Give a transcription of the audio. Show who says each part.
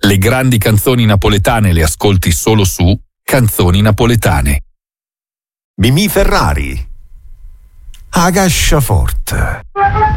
Speaker 1: Le grandi canzoni napoletane le ascolti solo su Canzoni Napoletane.
Speaker 2: Mimì Ferrari. Agascia forte.